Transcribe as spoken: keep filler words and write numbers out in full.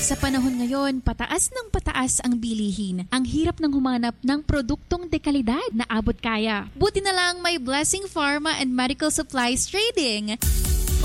Sa panahon ngayon, pataas ng pataas ang bilihin. Ang hirap ng humanap ng produktong dekalidad na abot kaya. Buti na lang may Blessing Pharma and Medical Supplies Trading.